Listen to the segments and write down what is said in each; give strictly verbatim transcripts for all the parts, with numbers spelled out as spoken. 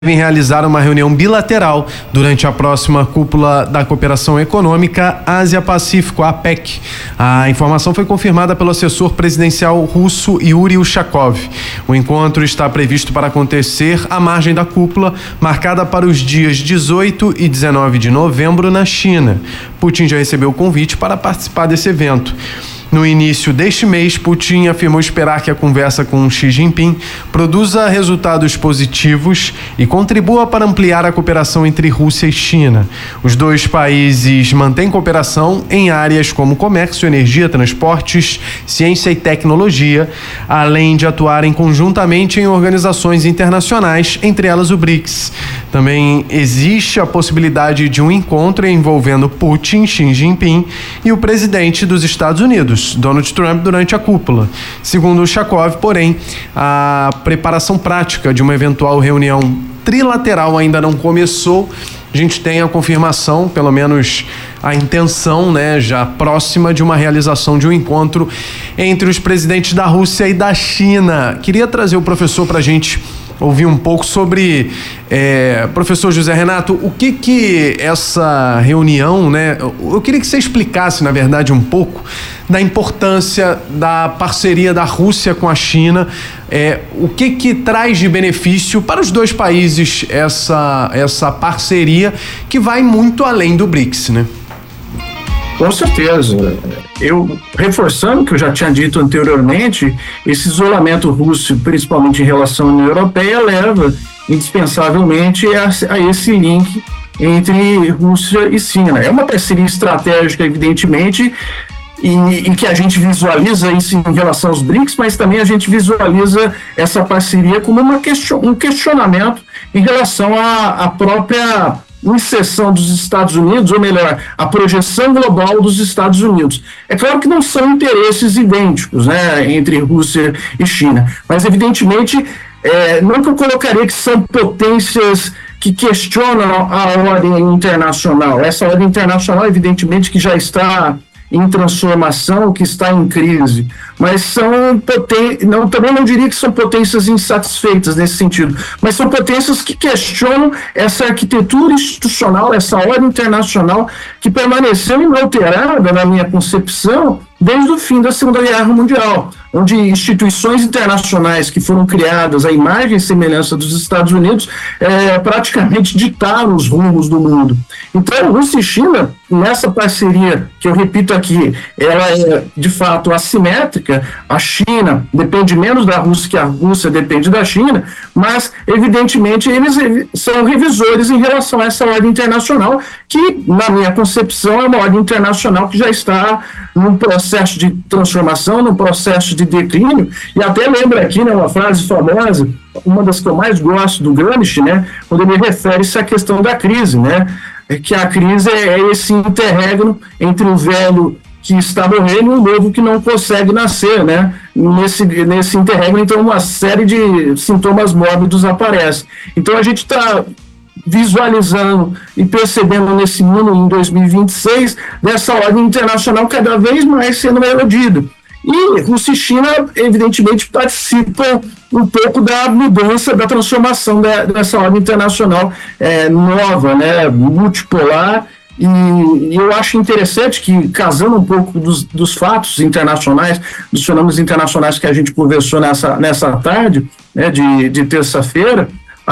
devem realizar uma reunião bilateral durante a próxima cúpula da Cooperação Econômica Ásia-Pacífico, a APEC. A informação foi confirmada pelo assessor presidencial russo Yuri Ushakov. O encontro está previsto para acontecer à margem da cúpula, marcada para os dias dezoito e dezenove de novembro na China. Putin já recebeu o convite para participar desse evento. No início deste mês, Putin afirmou esperar que a conversa com Xi Jinping produza resultados positivos e contribua para ampliar a cooperação entre Rússia e China. Os dois países mantêm cooperação em áreas como comércio, energia, transportes, ciência e tecnologia, além de atuarem conjuntamente em organizações internacionais, entre elas o BRICS. Também existe a possibilidade de um encontro envolvendo Putin, Xi Jinping e o presidente dos Estados Unidos, Donald Trump, durante a cúpula. Segundo Ushakov, porém, a preparação prática de uma eventual reunião trilateral ainda não começou. A gente tem a confirmação, pelo menos a intenção, né, já próxima de uma realização de um encontro entre os presidentes da Rússia e da China. Queria trazer o professor para a gente ouvir um pouco sobre, é, professor José Renato, o que que essa reunião, né, eu queria que você explicasse, na verdade, um pouco da importância da parceria da Rússia com a China, é, o que que traz de benefício para os dois países essa, essa parceria que vai muito além do BRICS, né? Com certeza. Eu, reforçando o que eu já tinha dito anteriormente, esse isolamento russo, principalmente em relação à União Europeia, leva indispensavelmente a, a esse link entre Rússia e China. É uma parceria estratégica, evidentemente, e, e que a gente visualiza isso em relação aos BRICS, mas também a gente visualiza essa parceria como uma question, um questionamento em relação à, à própria inserção dos Estados Unidos, ou melhor, a projeção global dos Estados Unidos. É claro que não são interesses idênticos, né, entre Rússia e China, mas evidentemente é, não que eu colocaria que são potências que questionam a ordem internacional. Essa ordem internacional, evidentemente, que já está em transformação, que está em crise, mas são potências, não, também não diria que são potências insatisfeitas nesse sentido, mas são potências que questionam essa arquitetura institucional, essa ordem internacional que permaneceu inalterada, na minha concepção, desde o fim da Segunda Guerra Mundial, onde instituições internacionais que foram criadas à imagem e semelhança dos Estados Unidos é, praticamente ditaram os rumos do mundo. Então, Rússia e China, nessa parceria, que eu repito aqui, ela é de fato assimétrica. A China depende menos da Rússia que a Rússia depende da China, mas, evidentemente, eles são revisores em relação a essa ordem internacional, que, na minha concepção, é uma ordem internacional que já está num processo de transformação, num processo de declínio, e até lembra aqui, né, uma frase famosa, uma das que eu mais gosto do Gramsci, né, quando ele refere-se à questão da crise, né, é que a crise é esse interregno entre o velho que está morrendo e o novo que não consegue nascer, né, nesse, nesse interregno, então uma série de sintomas mórbidos aparece. Então a gente está visualizando e percebendo nesse mundo em dois mil e vinte e seis dessa ordem internacional cada vez mais sendo erodida. E Rússia e China, evidentemente, participam um pouco da mudança, da transformação da, dessa ordem internacional é, nova, né, multipolar. E, e eu acho interessante que, casando um pouco dos, dos fatos internacionais, dos fenômenos internacionais que a gente conversou nessa, nessa tarde, né, de, de terça-feira,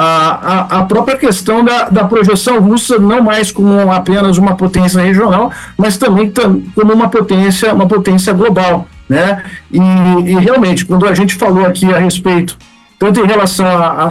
A, a, a própria questão da, da projeção russa não mais como apenas uma potência regional, mas também tam, como uma potência, uma potência global, né? E, e realmente, quando a gente falou aqui a respeito, tanto em relação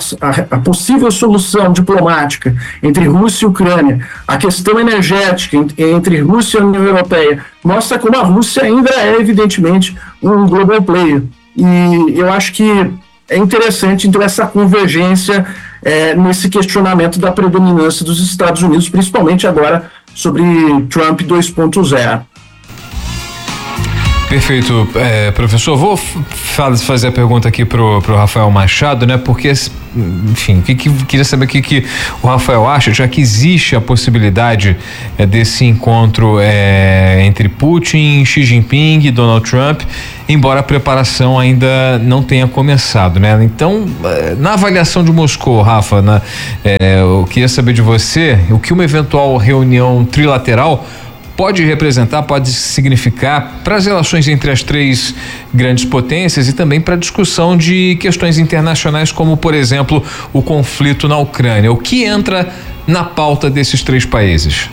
à possível solução diplomática entre Rússia e Ucrânia, a questão energética entre Rússia e União Europeia, mostra como a Rússia ainda é, evidentemente, um global player. E eu acho que é interessante, então, essa convergência é, nesse questionamento da predominância dos Estados Unidos, principalmente agora sobre Trump dois ponto zero. Perfeito, é, professor. Vou f- fazer a pergunta aqui pro, pro Rafael Machado, né? Porque, enfim, que, que, queria saber o que, que o Rafael acha, já que existe a possibilidade é, desse encontro é, entre Putin, Xi Jinping e Donald Trump, embora a preparação ainda não tenha começado, né? Então, na avaliação de Moscou, Rafa, na, é, eu queria saber de você o que uma eventual reunião trilateral pode representar, pode significar para as relações entre as três grandes potências e também para a discussão de questões internacionais, como, por exemplo, o conflito na Ucrânia. O que entra na pauta desses três países?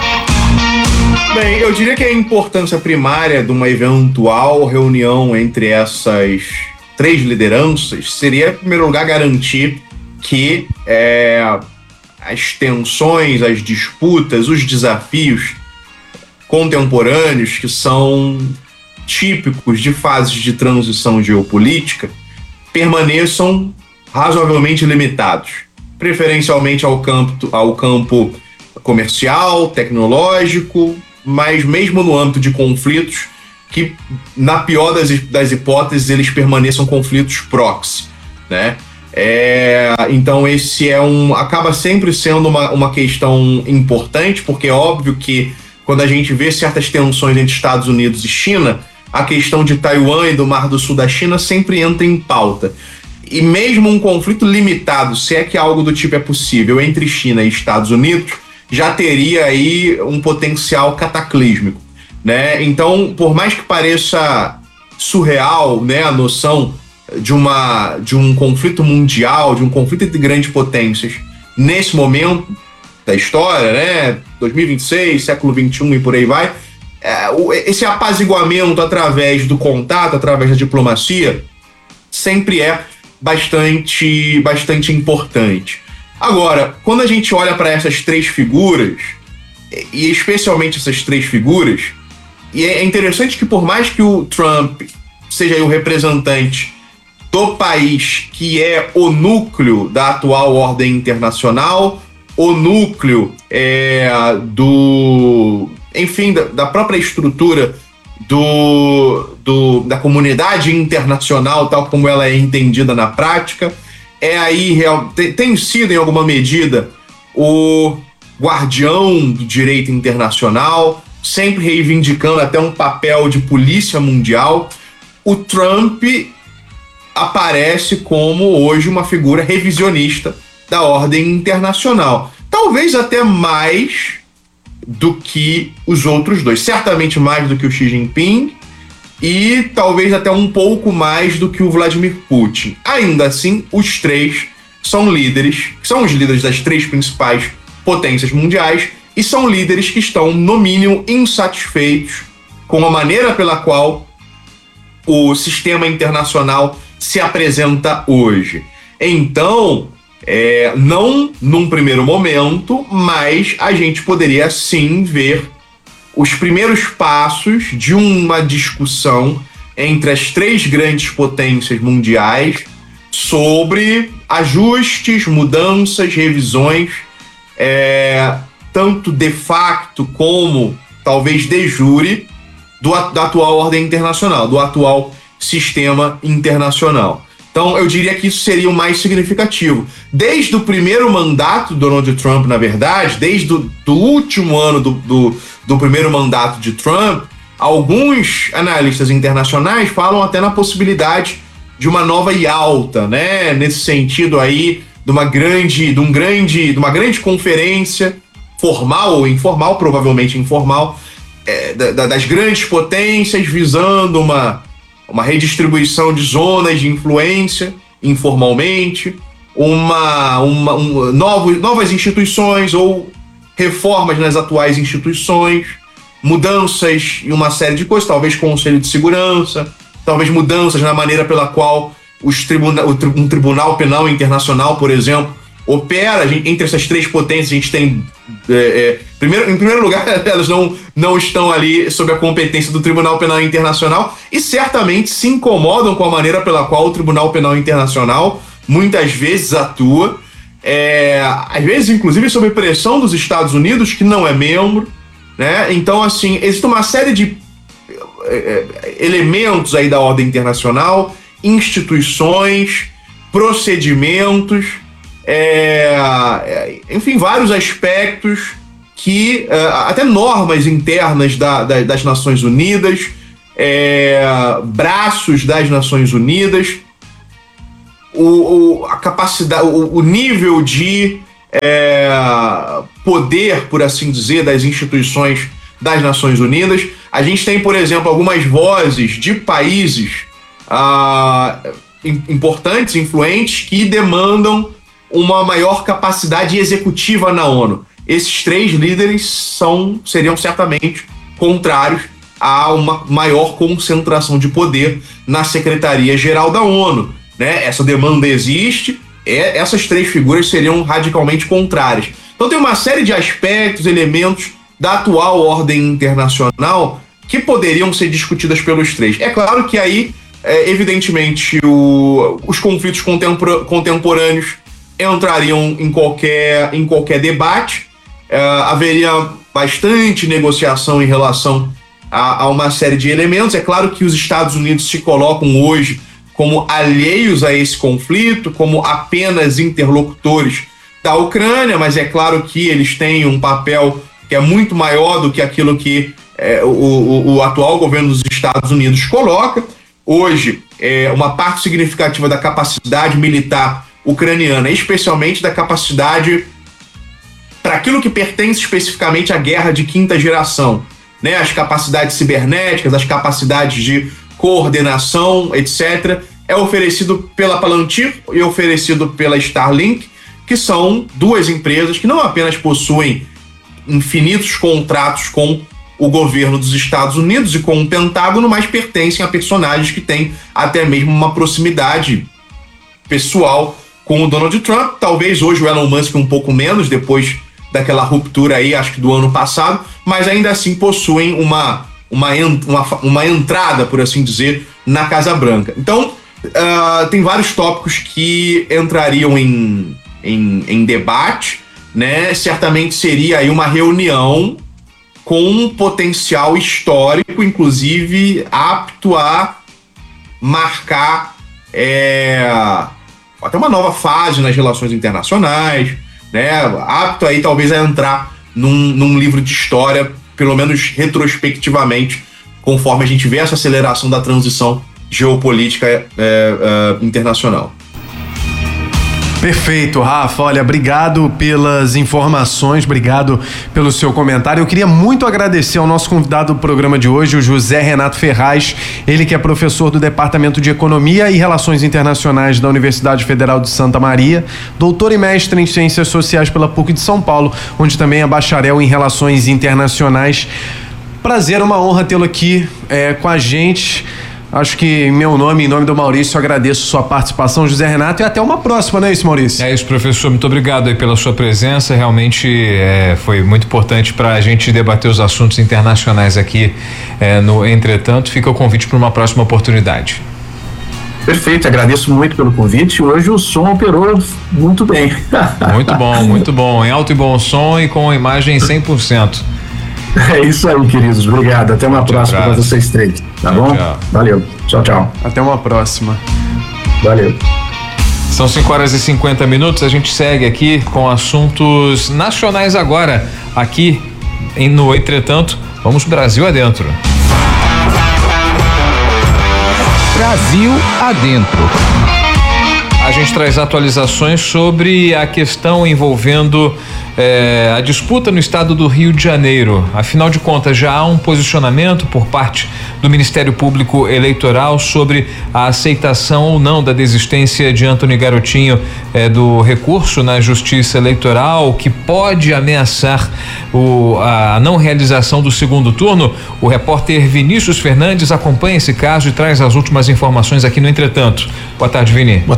Bem, eu diria que a importância primária de uma eventual reunião entre essas três lideranças seria, em primeiro lugar, garantir que é, as tensões, as disputas, os desafios contemporâneos que são típicos de fases de transição geopolítica permaneçam razoavelmente limitados, preferencialmente ao campo, ao campo comercial, tecnológico, mas mesmo no âmbito de conflitos que, na pior das, das hipóteses, eles permaneçam conflitos proxy, né? É, então esse é um, acaba sempre sendo uma, uma questão importante, porque é óbvio que quando a gente vê certas tensões entre Estados Unidos e China, a questão de Taiwan e do Mar do Sul da China sempre entra em pauta. E mesmo um conflito limitado, se é que algo do tipo é possível, entre China e Estados Unidos, já teria aí um potencial cataclísmico, né? Então, por mais que pareça surreal, né, a noção de, uma, de um conflito mundial, de um conflito entre grandes potências, nesse momento da história, né, dois mil e vinte e seis, século vinte e um e por aí vai, é, esse apaziguamento através do contato, através da diplomacia, sempre é bastante, bastante importante. Agora, quando a gente olha para essas três figuras, e especialmente essas três figuras, e é interessante que por mais que o Trump seja aí o representante do país que é o núcleo da atual ordem internacional, o núcleo é, do, enfim, da, da própria estrutura do, do, da comunidade internacional, tal como ela é entendida na prática, é aí real, tem, tem sido em alguma medida o guardião do direito internacional, sempre reivindicando até um papel de polícia mundial. O Trump aparece como hoje uma figura revisionista da ordem internacional. Talvez até mais do que os outros dois. Certamente mais do que o Xi Jinping e talvez até um pouco mais do que o Vladimir Putin. Ainda assim, os três são líderes, são os líderes das três principais potências mundiais e são líderes que estão, no mínimo, insatisfeitos com a maneira pela qual o sistema internacional se apresenta hoje. Então, É, não num primeiro momento, mas a gente poderia sim ver os primeiros passos de uma discussão entre as três grandes potências mundiais sobre ajustes, mudanças, revisões, é, tanto de facto como talvez de jure, do, da atual ordem internacional, do atual sistema internacional. Então, eu diria que isso seria o mais significativo. Desde o primeiro mandato do Donald Trump, na verdade, desde o do último ano do, do, do primeiro mandato de Trump, alguns analistas internacionais falam até na possibilidade de uma nova Yalta, né? Nesse sentido aí, de uma grande, de um grande, de uma grande conferência formal ou informal, provavelmente informal, é, da, das grandes potências visando uma uma redistribuição de zonas de influência informalmente, uma, uma, um, novos, novas instituições ou reformas nas atuais instituições, mudanças em uma série de coisas, talvez Conselho de Segurança, talvez mudanças na maneira pela qual os tribuna, um tribunal penal internacional, por exemplo, opera. Entre essas três potências a gente tem, é, é, primeiro, em primeiro lugar, elas não, não estão ali sob a competência do Tribunal Penal Internacional e certamente se incomodam com a maneira pela qual o Tribunal Penal Internacional muitas vezes atua, é, às vezes inclusive sob pressão dos Estados Unidos, que não é membro, né? Então, assim, existe uma série de é, elementos aí da ordem internacional, instituições, procedimentos, é, enfim, vários aspectos que, é, até normas internas da, da, das Nações Unidas, é, braços das Nações Unidas, o, o, a capacidade, o, o nível de é, poder, por assim dizer, das instituições das Nações Unidas. A gente tem, por exemplo, algumas vozes de países ah, importantes, influentes, que demandam uma maior capacidade executiva na ONU. Esses três líderes são, seriam certamente contrários a uma maior concentração de poder na Secretaria-Geral da ONU, né? Essa demanda existe, é, essas três figuras seriam radicalmente contrárias. Então tem uma série de aspectos, elementos da atual ordem internacional que poderiam ser discutidas pelos três. É claro que aí, é, evidentemente, o, os conflitos contempor, contemporâneos entrariam em qualquer, em qualquer debate, é, haveria bastante negociação em relação a, a uma série de elementos. É claro que os Estados Unidos se colocam hoje como alheios a esse conflito, como apenas interlocutores da Ucrânia, mas é claro que eles têm um papel que é muito maior do que aquilo que é, o, o, o atual governo dos Estados Unidos coloca. Hoje, é, uma parte significativa da capacidade militar ucraniana, especialmente da capacidade para aquilo que pertence especificamente à guerra de quinta geração, né? As capacidades cibernéticas, as capacidades de coordenação, etcétera, é oferecido pela Palantir e oferecido pela Starlink, que são duas empresas que não apenas possuem infinitos contratos com o governo dos Estados Unidos e com o Pentágono, mas pertencem a personagens que têm até mesmo uma proximidade pessoal com o Donald Trump. Talvez hoje o Elon Musk um pouco menos, depois daquela ruptura aí, acho que do ano passado, mas ainda assim possuem uma, uma, uma, uma entrada, por assim dizer, na Casa Branca. Então, uh, tem vários tópicos que entrariam em, em, em debate, né? Certamente seria aí uma reunião com um potencial histórico, inclusive apto a marcar é, até uma nova fase nas relações internacionais, né? Apto aí talvez a entrar num, num livro de história, pelo menos retrospectivamente, conforme a gente vê essa aceleração da transição geopolítica é, é, internacional. Perfeito, Rafa. Olha, obrigado pelas informações, obrigado pelo seu comentário. Eu queria muito agradecer ao nosso convidado do programa de hoje, o José Renato Ferraz, ele que é professor do Departamento de Economia e Relações Internacionais da Universidade Federal de Santa Maria, doutor e mestre em Ciências Sociais pela PUC de São Paulo, onde também é bacharel em Relações Internacionais. Prazer, uma honra tê-lo aqui é, com a gente. Acho que em meu nome, em nome do Maurício, eu agradeço sua participação, José Renato, e até uma próxima, não é isso, Maurício? É isso, professor, muito obrigado aí pela sua presença, realmente é, foi muito importante para a gente debater os assuntos internacionais aqui é, no Entretanto. Fica o convite para uma próxima oportunidade. Perfeito, agradeço muito pelo convite. Hoje o som operou muito bem. Muito bom, muito bom, em alto e bom som e com imagem cem por cento. É isso aí, queridos. Obrigado. Até uma próxima para vocês três. Tá tchau, bom? Tchau. Valeu. Tchau, tchau. Até uma próxima. Valeu. São cinco horas e cinquenta minutos. A gente segue aqui com assuntos nacionais agora. Aqui em, no Entretanto, vamos Brasil adentro. Brasil adentro. A gente traz atualizações sobre a questão envolvendo é, a disputa no estado do Rio de Janeiro. Afinal de contas, já há um posicionamento por parte do Ministério Público Eleitoral sobre a aceitação ou não da desistência de Antony Garotinho é, do recurso na Justiça Eleitoral, que pode ameaçar o, a não realização do segundo turno. O repórter Vinícius Fernandes acompanha esse caso e traz as últimas informações aqui no Entretanto. Boa tarde, Vini. Boa tarde para você,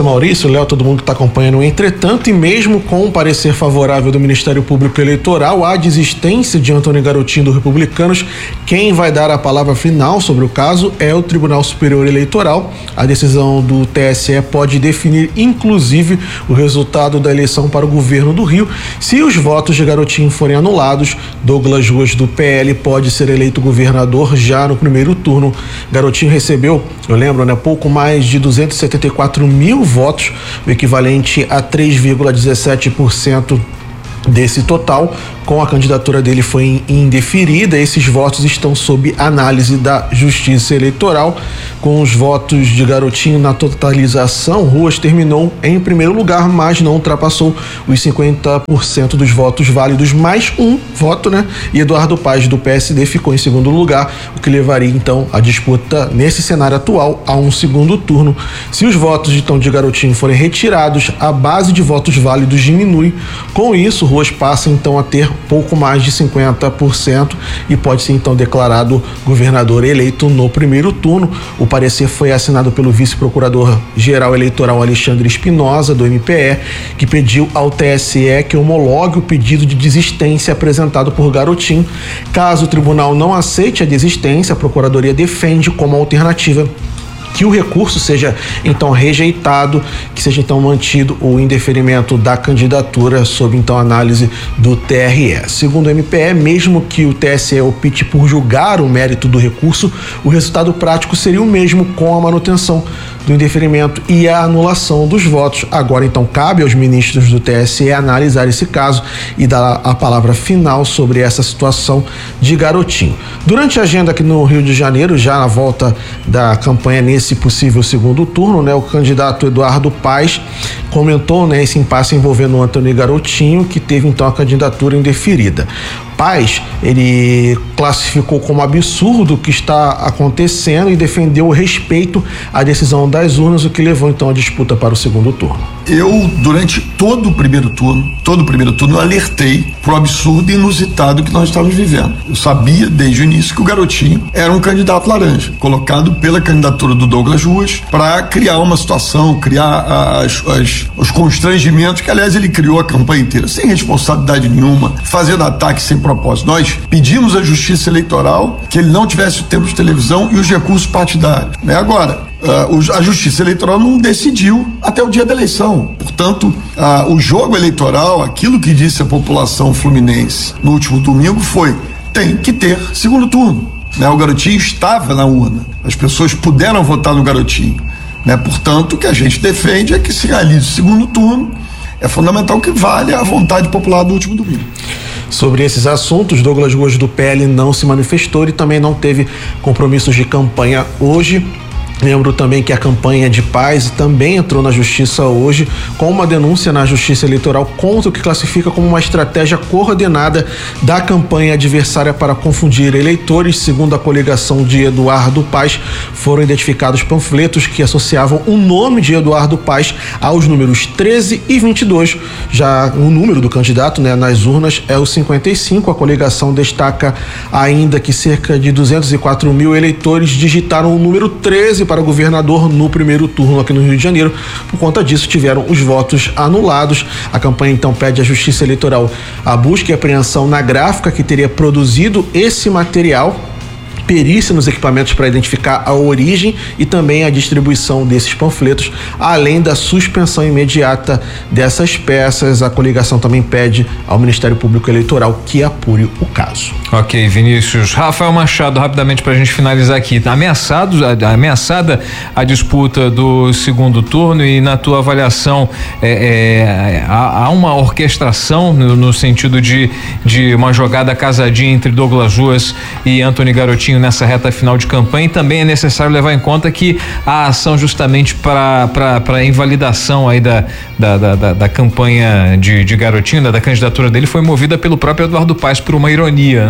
Maurício, Léo, todo mundo que está acompanhando. Entretanto, e mesmo com o parecer favorável do Ministério Público Eleitoral à desistência de Antônio Garotinho dos Republicanos, quem vai dar a palavra final sobre o caso é o Tribunal Superior Eleitoral. A decisão do T S E pode definir, inclusive, o resultado da eleição para o governo do Rio. Se os votos de Garotinho forem anulados, Douglas Ruas, do P L, pode ser eleito governador já no primeiro turno. Garotinho recebeu, eu lembro, né, pouco mais de duzentos e setenta e quatro mil votos, o equivalente a três vírgula dezessete por cento desse total. Com a candidatura dele foi indeferida. Esses votos estão sob análise da Justiça Eleitoral. Com os votos de Garotinho na totalização, Ruas terminou em primeiro lugar, mas não ultrapassou os cinquenta por cento dos votos válidos, mais um voto, né? E Eduardo Paes, do P S D, ficou em segundo lugar, o que levaria então a disputa nesse cenário atual a um segundo turno. Se os votos então de Garotinho forem retirados, a base de votos válidos diminui. Com isso, Ruas passa então a ter pouco mais de cinquenta por cento e pode ser então declarado governador eleito no primeiro turno. O parecer foi assinado pelo vice-procurador-geral eleitoral Alexandre Espinosa, do M P E, que pediu ao T S E que homologue o pedido de desistência apresentado por Garotinho. Caso o tribunal não aceite a desistência, a Procuradoria defende como alternativa que o recurso seja então rejeitado, que seja então mantido o indeferimento da candidatura sob então análise do T R E. Segundo o M P E, mesmo que o T S E opte por julgar o mérito do recurso, o resultado prático seria o mesmo, com a manutenção do indeferimento e a anulação dos votos. Agora então cabe aos ministros do T S E analisar esse caso e dar a palavra final sobre essa situação de Garotinho. Durante a agenda aqui no Rio de Janeiro, já na volta da campanha nesse possível segundo turno, né, o candidato Eduardo Paes comentou, né, esse impasse envolvendo o Antônio Garotinho, que teve então a candidatura indeferida. Paes, ele classificou como absurdo o que está acontecendo e defendeu o respeito à decisão das urnas, o que levou então a disputa para o segundo turno. Eu, durante todo o primeiro turno, todo o primeiro turno, alertei pro absurdo e inusitado que nós estávamos vivendo. Eu sabia desde o início que o Garotinho era um candidato laranja, colocado pela candidatura do Douglas Ruas para criar uma situação, criar as, as, os constrangimentos que, aliás, ele criou a campanha inteira, sem responsabilidade nenhuma, fazendo ataque sem propósito. Nós pedimos à Justiça Eleitoral que ele não tivesse o tempo de televisão e os recursos partidários. Né? Agora, Uh, a Justiça Eleitoral não decidiu até o dia da eleição. Portanto, uh, o jogo eleitoral, aquilo que disse a população fluminense no último domingo foi: tem que ter segundo turno. Né? O Garotinho estava na urna, as pessoas puderam votar no Garotinho. Né? Portanto, o que a gente defende é que se realize o segundo turno. É fundamental que valha a vontade popular do último domingo. Sobre esses assuntos, Douglas Ruas, do P L, não se manifestou e também não teve compromissos de campanha hoje. Lembro também que a campanha de Paes também entrou na justiça hoje com uma denúncia na Justiça Eleitoral contra o que classifica como uma estratégia coordenada da campanha adversária para confundir eleitores. Segundo a coligação de Eduardo Paes, foram identificados panfletos que associavam o nome de Eduardo Paes aos números treze e vinte e dois. Já o número do candidato, né, nas urnas é o cinquenta e cinco. A coligação destaca ainda que cerca de duzentos e quatro mil eleitores digitaram o número treze para governador no primeiro turno aqui no Rio de Janeiro. Por conta disso, tiveram os votos anulados. A campanha então pede à Justiça Eleitoral a busca e apreensão na gráfica que teria produzido esse material, perícia nos equipamentos para identificar a origem e também a distribuição desses panfletos, além da suspensão imediata dessas peças. A coligação também pede ao Ministério Público Eleitoral que apure o caso. Ok, Vinícius. Rafael Machado, rapidamente para a gente finalizar aqui. Ameaçados, ameaçada a disputa do segundo turno e, na tua avaliação, é, é, há, há uma orquestração no, no sentido de, de uma jogada casadinha entre Douglas Ruas e Antônio Garotinho nessa reta final de campanha, e também é necessário levar em conta que a ação justamente para para invalidação aí da, da, da, da, da campanha de, de Garotinho, da, da candidatura dele, foi movida pelo próprio Eduardo Paes, por uma ironia, né?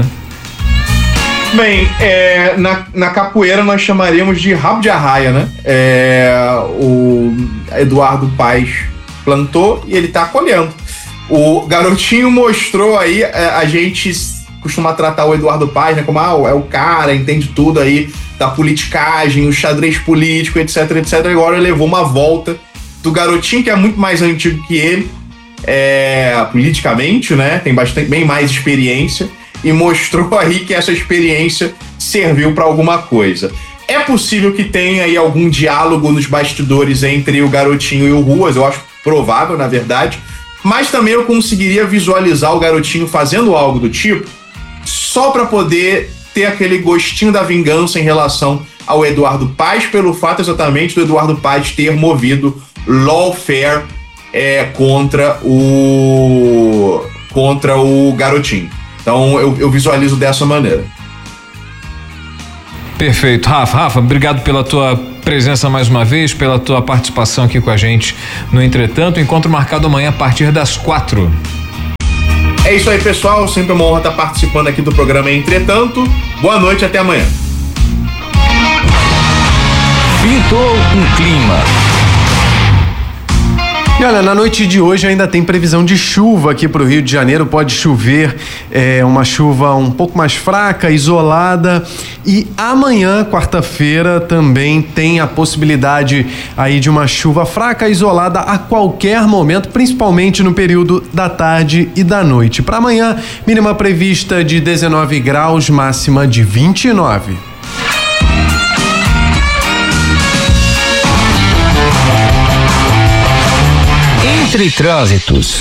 Bem, é, na, na capoeira nós chamaríamos de rabo de arraia, né? É, o Eduardo Paes plantou e ele tá colhendo. O Garotinho mostrou aí, a, a gente costuma tratar o Eduardo Paes, né, como ah, é o cara, entende tudo aí da politicagem, o xadrez político, etc, etc. Agora levou uma volta do garotinho, que é muito mais antigo que ele, é, politicamente, né? Tem bastante, bem mais experiência, e mostrou aí que essa experiência serviu para alguma coisa. É possível que tenha aí algum diálogo nos bastidores entre o garotinho e o Ruas, eu acho provável, na verdade, mas também eu conseguiria visualizar o garotinho fazendo algo do tipo só para poder ter aquele gostinho da vingança em relação ao Eduardo Paes, pelo fato exatamente do Eduardo Paes ter movido lawfare é, contra o contra o garotinho. Então eu, eu visualizo dessa maneira. Perfeito. Rafa, Rafa, obrigado pela tua presença mais uma vez, pela tua participação aqui com a gente no Entretanto. Encontro marcado amanhã a partir das quatro. É isso aí, pessoal. Sempre uma honra estar participando aqui do programa Entretanto. Boa noite, até amanhã. Pintou um clima. E olha, na noite de hoje ainda tem previsão de chuva aqui para o Rio de Janeiro. Pode chover, é, uma chuva um pouco mais fraca, isolada. E amanhã, quarta-feira, também tem a possibilidade aí de uma chuva fraca, isolada a qualquer momento, principalmente no período da tarde e da noite. Para amanhã, mínima prevista de dezenove graus, máxima de vinte e nove. Entre trânsitos.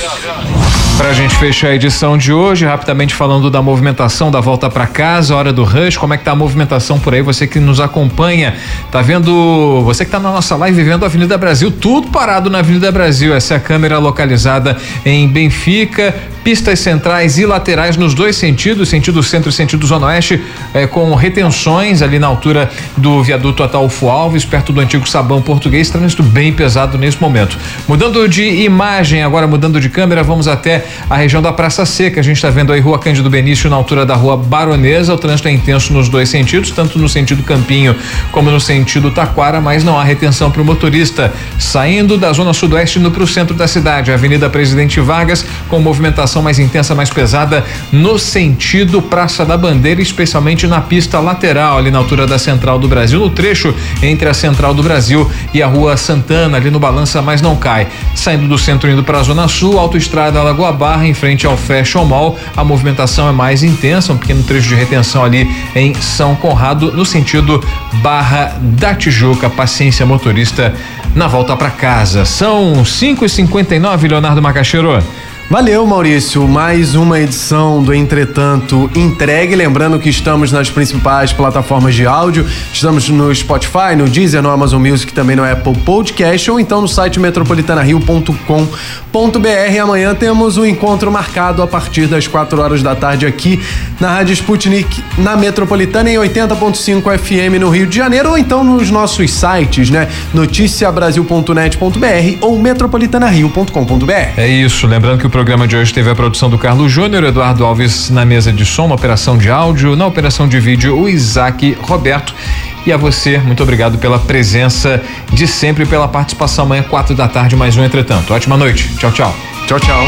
Pra gente fechar a edição de hoje, rapidamente falando da movimentação da volta pra casa, hora do rush, como é que tá a movimentação por aí, você que nos acompanha, tá vendo, você que tá na nossa live vendo a Avenida Brasil, tudo parado na Avenida Brasil, essa é a câmera localizada em Benfica, pistas centrais e laterais nos dois sentidos, sentido centro e sentido zona oeste, é, com retenções ali na altura do viaduto Ataúfo Alves, perto do antigo Sabão Português, trânsito bem pesado nesse momento. Mudando de imagem, agora mudando de câmera, vamos até a região da Praça Seca. A gente está vendo aí Rua Cândido Benício na altura da Rua Baronesa. O trânsito é intenso nos dois sentidos, tanto no sentido Campinho como no sentido Taquara, mas não há retenção para o motorista. Saindo da zona sudoeste indo para o centro da cidade, Avenida Presidente Vargas, com movimentação mais intensa, mais pesada no sentido Praça da Bandeira, especialmente na pista lateral, ali na altura da Central do Brasil, no trecho entre a Central do Brasil e a Rua Santana, ali no Balança, mas não cai. Saindo do centro indo para a Zona Sul, Autoestrada Lagoa Barra, em frente ao Fashion Mall, a movimentação é mais intensa, um pequeno trecho de retenção ali em São Conrado, no sentido Barra da Tijuca. Paciência, motorista, na volta para casa. São cinco e cinquenta e nove, Leonardo Macaxeiro. Valeu, Maurício, mais uma edição do Entretanto entregue, lembrando que estamos nas principais plataformas de áudio, estamos no Spotify, no Deezer, no Amazon Music, também no Apple Podcast, ou então no site metropolitana rio ponto com ponto b r. Amanhã temos um encontro marcado a partir das quatro horas da tarde aqui na Rádio Sputnik, na Metropolitana, em oitenta ponto cinco F M no Rio de Janeiro, ou então nos nossos sites, né, noticia brasil ponto net ponto b r ou metropolitana rio ponto com ponto b r. É isso, lembrando que o programa de hoje teve a produção do Carlos Júnior, Eduardo Alves na mesa de som, na operação de áudio, na operação de vídeo, o Isaac Roberto. E a você, muito obrigado pela presença de sempre e pela participação. Amanhã, quatro da tarde, mais um Entretanto. Ótima noite. Tchau, tchau. Tchau, tchau.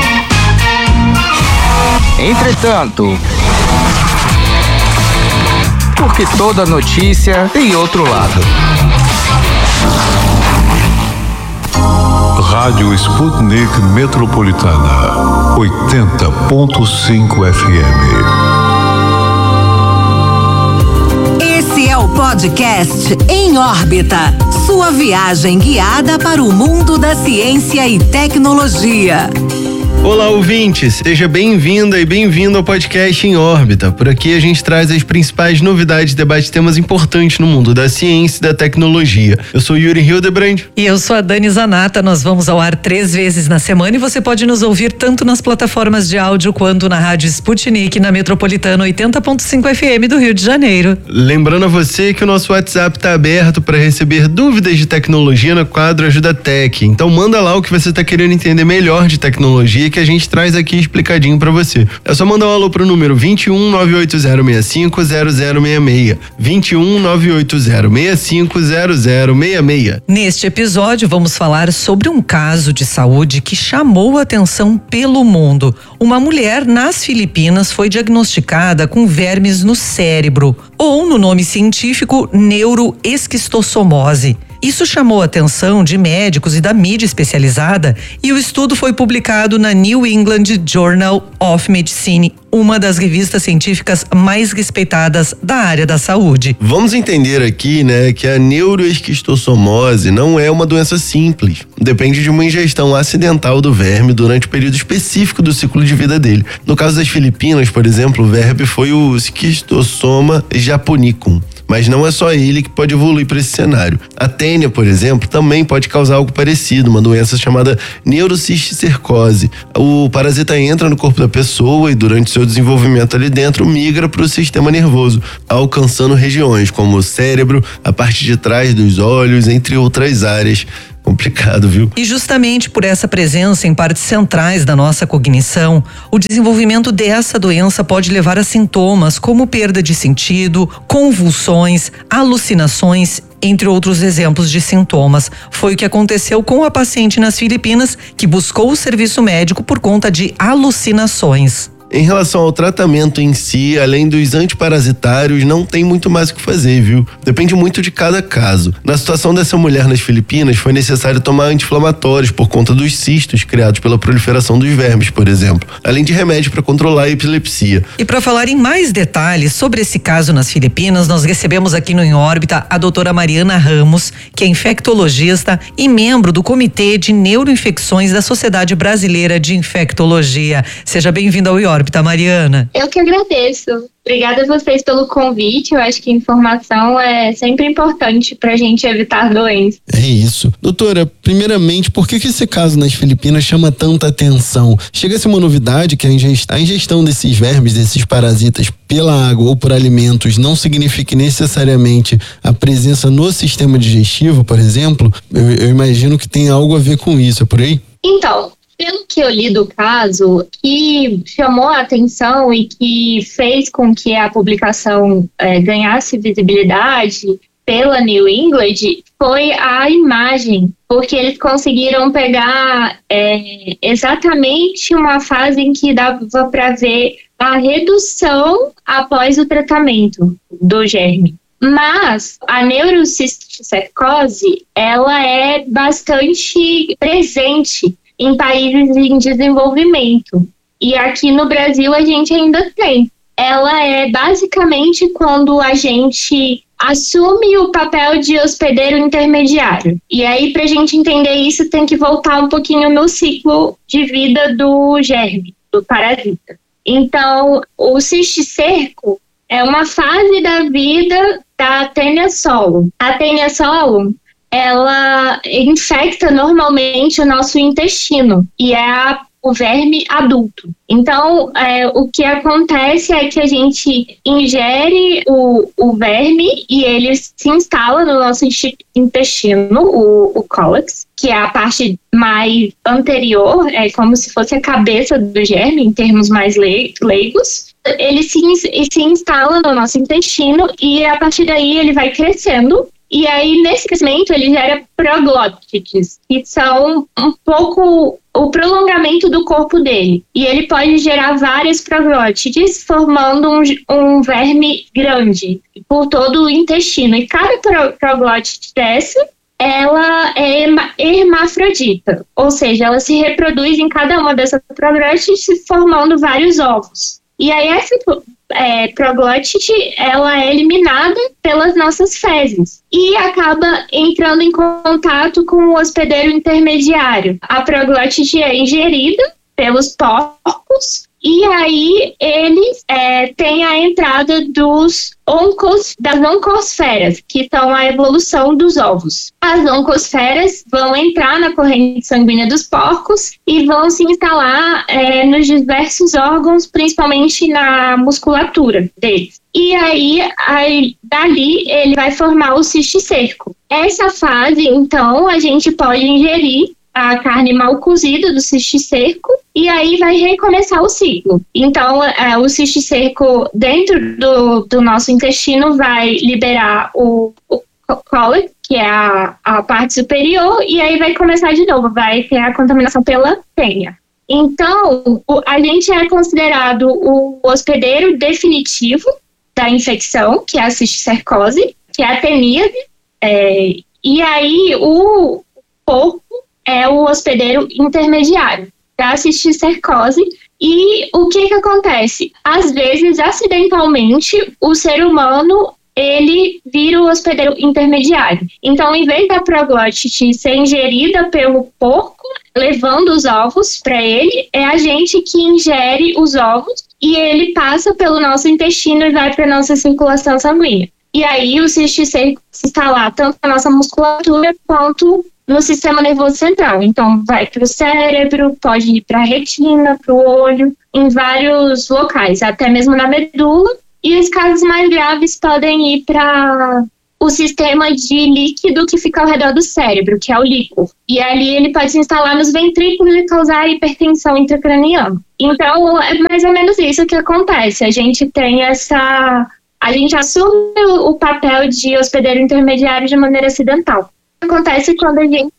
Entretanto, porque toda notícia tem outro lado. Rádio Sputnik Metropolitana, oitenta ponto cinco F M. Esse é o podcast Em Órbita, sua viagem guiada para o mundo da ciência e tecnologia. Olá, ouvintes, seja bem-vinda e bem-vindo ao podcast Em Órbita. Por aqui a gente traz as principais novidades e debate temas importantes no mundo da ciência e da tecnologia. Eu sou Yuri Hildebrand. E eu sou a Dani Zanata. Nós vamos ao ar três vezes na semana e você pode nos ouvir tanto nas plataformas de áudio quanto na Rádio Sputnik, na Metropolitana oitenta ponto cinco F M do Rio de Janeiro. Lembrando a você que o nosso WhatsApp está aberto para receber dúvidas de tecnologia no quadro Ajuda Tech. Então manda lá o que você está querendo entender melhor de tecnologia que a gente traz aqui explicadinho pra você. É só mandar um alô pro número vinte e um, nove oito zero seis cinco, zero zero seis seis. vinte e um, nove oito zero seis cinco, zero zero seis seis. Neste episódio vamos falar sobre um caso de saúde que chamou a atenção pelo mundo. Uma mulher nas Filipinas foi diagnosticada com vermes no cérebro, ou no nome científico neuroesquistossomose. Isso chamou a atenção de médicos e da mídia especializada e o estudo foi publicado na New England Journal of Medicine, uma das revistas científicas mais respeitadas da área da saúde. Vamos entender aqui, né, que a neuroesquistossomose não é uma doença simples. Depende de uma ingestão acidental do verme durante o período específico do ciclo de vida dele. No caso das Filipinas, por exemplo, o verme foi o Schistossoma japonicum. Mas não é só ele que pode evoluir para esse cenário. A tênia, por exemplo, também pode causar algo parecido, uma doença chamada neurocisticercose. O parasita entra no corpo da pessoa e durante seu desenvolvimento ali dentro migra para o sistema nervoso, alcançando regiões como o cérebro, a parte de trás dos olhos, entre outras áreas. Complicado, viu? E justamente por essa presença em partes centrais da nossa cognição, o desenvolvimento dessa doença pode levar a sintomas como perda de sentido, convulsões, alucinações, entre outros exemplos de sintomas. Foi o que aconteceu com a paciente nas Filipinas, que buscou o serviço médico por conta de alucinações. Em relação ao tratamento em si, além dos antiparasitários, não tem muito mais o que fazer, viu? Depende muito de cada caso. Na situação dessa mulher nas Filipinas, foi necessário tomar anti-inflamatórios por conta dos cistos criados pela proliferação dos vermes, por exemplo, além de remédio para controlar a epilepsia. E para falar em mais detalhes sobre esse caso nas Filipinas, nós recebemos aqui no Em Órbita a doutora Mariana Ramos, que é infectologista e membro do Comitê de Neuroinfecções da Sociedade Brasileira de Infectologia. Seja bem-vinda ao Em Órbita. Órbita, Mariana. Eu que agradeço. Obrigada a vocês pelo convite. Eu acho que informação é sempre importante para a gente evitar doenças. É isso. Doutora, primeiramente, por que que esse caso nas Filipinas chama tanta atenção? Chega a ser uma novidade que a ingestão, a ingestão desses vermes, desses parasitas pela água ou por alimentos não signifique necessariamente a presença no sistema digestivo, por exemplo? Eu, eu imagino que tem algo a ver com isso, é por aí? Então, pelo que eu li do caso, que chamou a atenção e que fez com que a publicação é, ganhasse visibilidade pela New England foi a imagem, porque eles conseguiram pegar é, exatamente uma fase em que dava para ver a redução após o tratamento do germe. Mas a neurocisticercose, ela é bastante presente em países em desenvolvimento. E aqui no Brasil a gente ainda tem. Ela é basicamente quando a gente assume o papel de hospedeiro intermediário. E aí, para a gente entender isso, tem que voltar um pouquinho no ciclo de vida do germe, do parasita. Então, o cisticerco é uma fase da vida da Taenia solum. A Taenia solum, ela infecta normalmente o nosso intestino e é a, o verme adulto. Então, é, o que acontece é que a gente ingere o, o verme e ele se instala no nosso intestino, o, o cólex, que é a parte mais anterior, é como se fosse a cabeça do germe, em termos mais leigos. Ele se, se instala no nosso intestino e a partir daí ele vai crescendo. E aí, nesse crescimento, ele gera proglótides, que são um pouco o prolongamento do corpo dele. E ele pode gerar várias proglótides, formando um, um verme grande por todo o intestino. E cada pro, proglótide dessa, ela é hermafrodita, ou seja, ela se reproduz em cada uma dessas proglótides, formando vários ovos. E aí, essa é, proglótide, ela é eliminada pelas nossas fezes e acaba entrando em contato com o hospedeiro intermediário. A proglótide é ingerida pelos porcos e aí eles é, têm a entrada dos oncos, das oncosferas, que são a evolução dos ovos. As oncosferas vão entrar na corrente sanguínea dos porcos e vão se instalar é, nos diversos órgãos, principalmente na musculatura deles. E aí, aí, dali, ele vai formar o cisticerco. Essa fase, então, a gente pode ingerir a carne mal cozida do cisticerco e aí vai recomeçar o ciclo. Então, é, o cisticerco dentro do, do nosso intestino vai liberar o, o cólex, que é a, a parte superior, e aí vai começar de novo, vai ter a contaminação pela tênia. Então, o, a gente é considerado o hospedeiro definitivo da infecção, que é a cisticercose, que é a teníase, É, E aí o porco é o hospedeiro intermediário para a cisticercose. E o que que acontece? Às vezes, acidentalmente, o ser humano ele vira o hospedeiro intermediário. Então, em vez da proglotite ser ingerida pelo porco, levando os ovos para ele, é a gente que ingere os ovos e ele passa pelo nosso intestino e vai para a nossa circulação sanguínea. E aí o cisticerco se instalar tanto na nossa musculatura quanto no sistema nervoso central. Então, vai para o cérebro, pode ir para a retina, para o olho, em vários locais, até mesmo na medula. E os casos mais graves podem ir para o sistema de líquido que fica ao redor do cérebro, que é o líquor. E ali ele pode se instalar nos ventrículos e causar hipertensão intracraniana. Então, é mais ou menos isso que acontece. A gente tem essa... A gente assume o papel de hospedeiro intermediário de maneira acidental. Acontece quando a gente,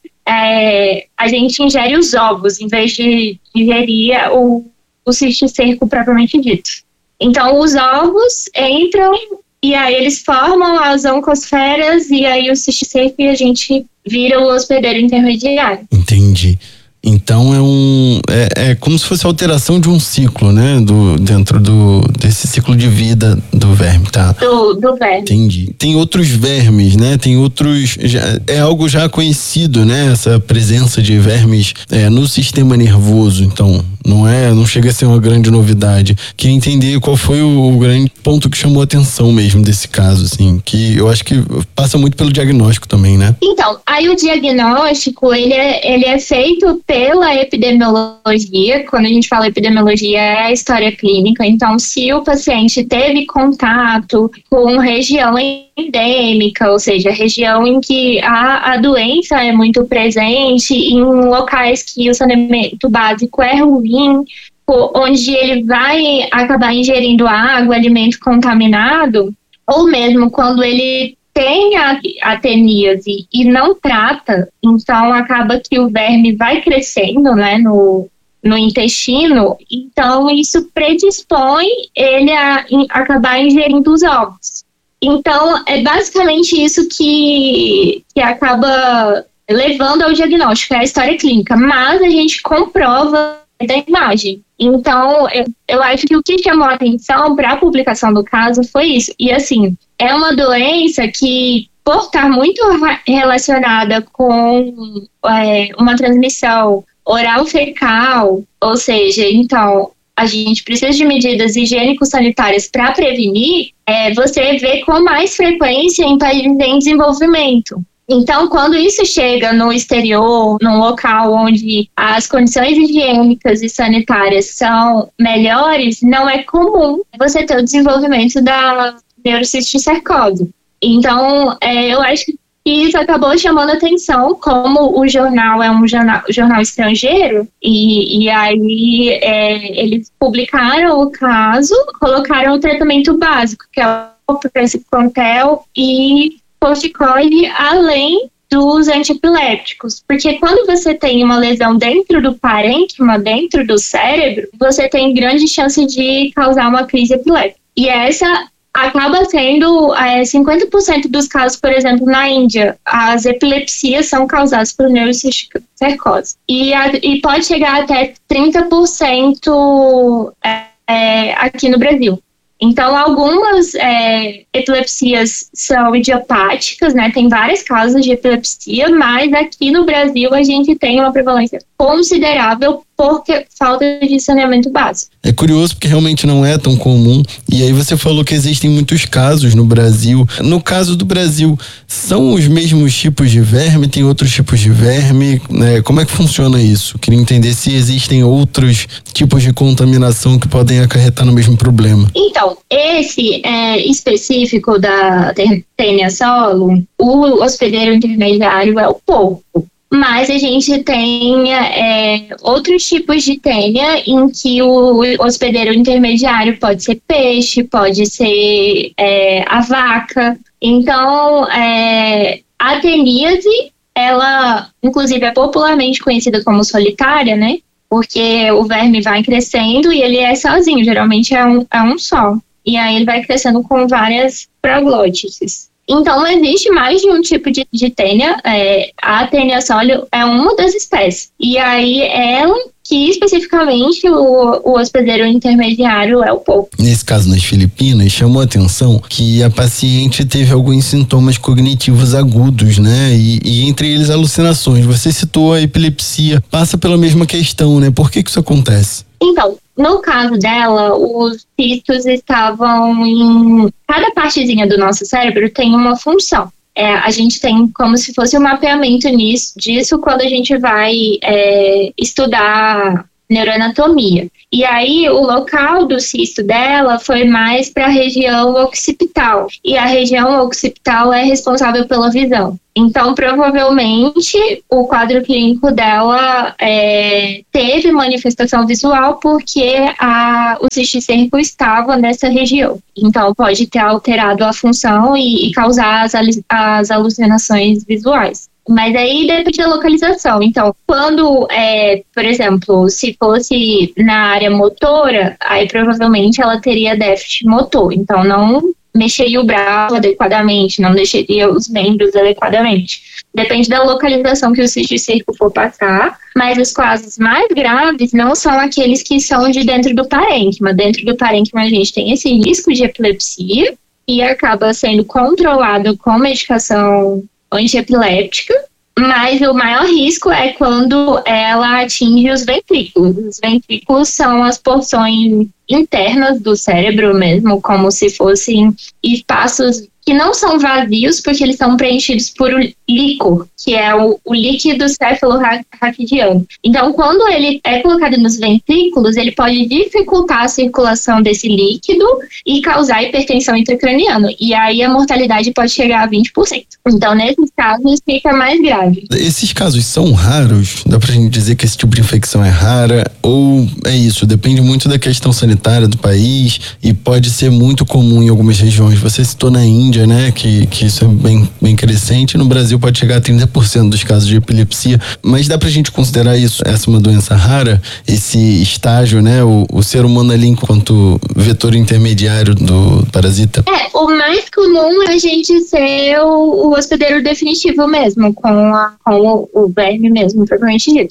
é, a gente ingere os ovos, em vez de ingerir o, o cisticerco propriamente dito. Então, os ovos entram e aí eles formam as oncosferas e aí o cisticerco e a gente vira o hospedeiro intermediário. Entendi. Então é um é, é como se fosse a alteração de um ciclo, né? Do, dentro do, desse ciclo de vida do verme, tá? Do, do verme. Entendi. Tem outros vermes, né? Tem outros... Já, é algo já conhecido, né? Essa presença de vermes é, no sistema nervoso. Então, não é, não chega a ser uma grande novidade. Queria entender qual foi o, o grande ponto que chamou a atenção mesmo desse caso, assim. Que eu acho que passa muito pelo diagnóstico também, né? Então, aí o diagnóstico, ele é, ele é feito pela epidemiologia. Quando a gente fala epidemiologia, é a história clínica. Então, se o paciente teve contato com região endêmica, ou seja, região em que a, a doença é muito presente, em locais que o saneamento básico é ruim, onde ele vai acabar ingerindo água, alimento contaminado, ou mesmo quando ele tem a ateníase e não trata, então acaba que o verme vai crescendo, né, no, no intestino, então isso predispõe ele a in, acabar ingerindo os ovos. Então, é basicamente isso que, que acaba levando ao diagnóstico, é a história clínica, mas a gente comprova da imagem. Então, eu, eu acho que o que chamou a atenção para a publicação do caso foi isso. E assim, é uma doença que, por estar muito relacionada com é, uma transmissão oral-fecal, ou seja, então, a gente precisa de medidas higiênico-sanitárias para prevenir, é, você vê com mais frequência em países em desenvolvimento. Então, quando isso chega no exterior, num local onde as condições higiênicas e sanitárias são melhores, não é comum você ter o desenvolvimento da neurocisticercose. Então, é, eu acho que isso acabou chamando atenção, como o jornal é um jornal, jornal estrangeiro, e, e aí é, eles publicaram o caso, colocaram o tratamento básico, que é o praziquantel e corticoide, além dos antiepiléticos, porque quando você tem uma lesão dentro do parênquima, dentro do cérebro, você tem grande chance de causar uma crise epilética. E essa acaba sendo é, cinquenta por cento dos casos, por exemplo, na Índia, as epilepsias são causadas por neurocisticercose. E, a, e pode chegar até trinta por cento é, é, aqui no Brasil. Então, algumas é, epilepsias são idiopáticas, né? Tem várias causas de epilepsia, mas aqui no Brasil a gente tem uma prevalência considerável por falta de saneamento básico. É curioso porque realmente não é tão comum. E aí você falou que existem muitos casos no Brasil. No caso do Brasil, são os mesmos tipos de verme? Tem outros tipos de verme? Né? Como é que funciona isso? Queria entender se existem outros tipos de contaminação que podem acarretar no mesmo problema. Então, esse é específico da tênia solo, o hospedeiro intermediário é o porco. Mas a gente tem é, outros tipos de tênia em que o hospedeiro intermediário pode ser peixe, pode ser é, a vaca. Então, é, a teníase, ela inclusive é popularmente conhecida como solitária, né? Porque o verme vai crescendo e ele é sozinho, geralmente é um, é um só. E aí ele vai crescendo com várias proglótices. Então, existe mais de um tipo de, de tênia. É, a tênia sólio é uma das espécies. E aí, ela que especificamente o, o hospedeiro intermediário é o polvo. Nesse caso, nas Filipinas, chamou a atenção que a paciente teve alguns sintomas cognitivos agudos, né? E, e entre eles alucinações. Você citou a epilepsia, passa pela mesma questão, né? Por que que isso acontece? Então, no caso dela, os cistos estavam em... Cada partezinha do nosso cérebro tem uma função. É, a gente tem como se fosse um mapeamento nisso, disso quando a gente vai é, estudar neuroanatomia. E aí, o local do cisto dela foi mais para a região occipital. E a região occipital é responsável pela visão. Então, provavelmente, o quadro clínico dela é, teve manifestação visual porque a, o cisticerco estava nessa região. Então, pode ter alterado a função e, e causar as, as alucinações visuais. Mas aí depende da localização. Então, quando, é, por exemplo, se fosse na área motora, aí provavelmente ela teria déficit motor. Então, não mexeria o braço adequadamente, não mexeria os membros adequadamente. Depende da localização que o cisticerco for passar, mas os casos mais graves não são aqueles que são de dentro do parênquima. Dentro do parênquima a gente tem esse risco de epilepsia e acaba sendo controlado com medicação antiepiléptica, mas o maior risco é quando ela atinge os ventrículos. Os ventrículos são as porções internas do cérebro mesmo, como se fossem espaços que não são vazios, porque eles são preenchidos por líquor, que é o, o líquido cefalorraquidiano. Então, quando ele é colocado nos ventrículos, ele pode dificultar a circulação desse líquido e causar hipertensão intracraniana. E aí a mortalidade pode chegar a vinte por cento. Então, nesses casos, fica mais grave. Esses casos são raros? Dá pra gente dizer que esse tipo de infecção é rara? Ou é isso? Depende muito da questão sanitária do país e pode ser muito comum em algumas regiões. Você citou na Índia, né, que, que isso é bem, bem crescente. No Brasil pode chegar a trinta por cento dos casos de epilepsia, mas dá pra gente considerar isso, essa uma doença rara, esse estágio, né, o, o ser humano ali enquanto vetor intermediário do parasita? É, o mais comum é a gente ser o, o hospedeiro definitivo mesmo, com, a, com o, o verme mesmo, propriamente dito.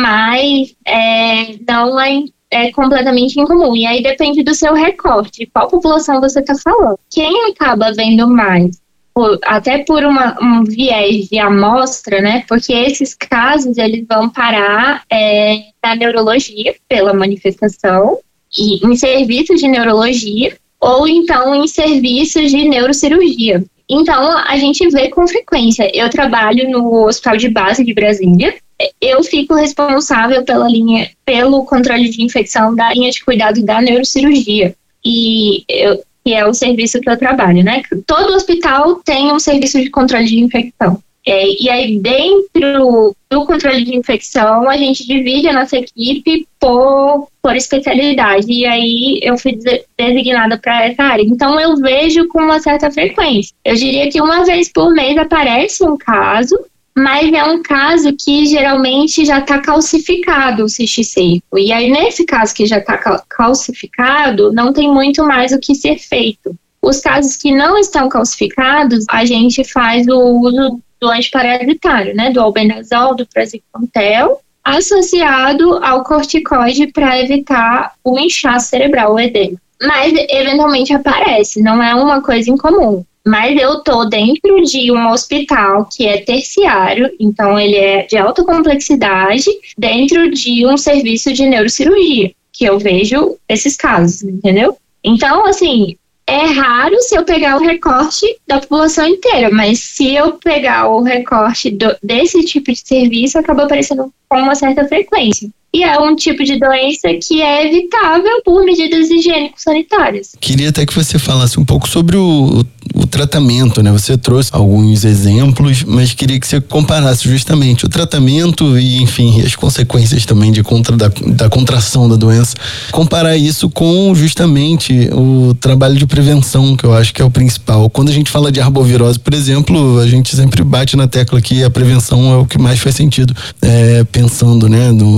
Mas é, não é é completamente incomum. E aí depende do seu recorte, qual população você está falando. Quem acaba vendo mais, por, até por uma, um viés de amostra, né? Porque esses casos, eles vão parar é, na neurologia, pela manifestação, e em serviços de neurologia, ou então em serviços de neurocirurgia. Então, a gente vê com frequência. Eu trabalho no Hospital de Base de Brasília. Eu fico responsável pela linha, pelo controle de infecção da linha de cuidado da neurocirurgia, e eu, que é o serviço que eu trabalho, né? Todo hospital tem um serviço de controle de infecção. É, e aí, dentro do controle de infecção, a gente divide a nossa equipe por, por especialidade. E aí, eu fui designada para essa área. Então, eu vejo com uma certa frequência. Eu diria que uma vez por mês aparece um caso, mas é um caso que geralmente já está calcificado o cisticerco. E aí, nesse caso que já está calcificado, não tem muito mais o que ser feito. Os casos que não estão calcificados, a gente faz o uso do antiparasitário, né, do albendazol, do praziquantel, associado ao corticoide para evitar o inchaço cerebral, o edema. Mas, eventualmente, aparece, não é uma coisa incomum. Mas eu tô dentro de um hospital que é terciário, então ele é de alta complexidade, dentro de um serviço de neurocirurgia, que eu vejo esses casos, entendeu? Então, assim, é raro se eu pegar o recorte da população inteira, mas se eu pegar o recorte do, desse tipo de serviço, acaba aparecendo com uma certa frequência. E é um tipo de doença que é evitável por medidas higiênico-sanitárias. Queria até que você falasse um pouco sobre o, o tratamento, né? Você trouxe alguns exemplos, mas queria que você comparasse justamente o tratamento e, enfim, as consequências também de contra, da, da contração da doença. Comparar isso com justamente o trabalho de prevenção, que eu acho que é o principal. Quando a gente fala de arbovirose, por exemplo, a gente sempre bate na tecla que a prevenção é o que mais faz sentido. É, pensando, né, no, no